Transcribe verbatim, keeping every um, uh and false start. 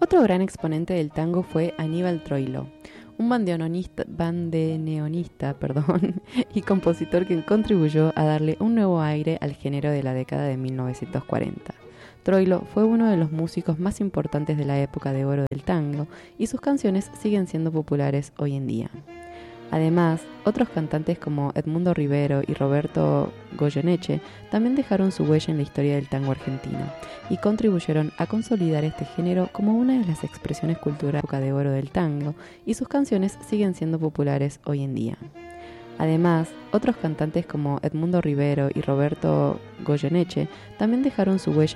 Otro gran exponente del tango fue Aníbal Troilo, un bandoneonista, bandoneonista perdón, y compositor que contribuyó a darle un nuevo aire al género de la década de mil novecientos cuarenta. Troilo fue uno de los músicos más importantes de la época de oro del tango y sus canciones siguen siendo populares hoy en día. Además, otros cantantes como Edmundo Rivero y Roberto Goyeneche también dejaron su huella en la historia del tango argentino y contribuyeron a consolidar este género como una de las expresiones culturales de la época de oro del tango, y sus canciones siguen siendo populares hoy en día. Además, otros cantantes como Edmundo Rivero y Roberto Goyeneche también dejaron su huella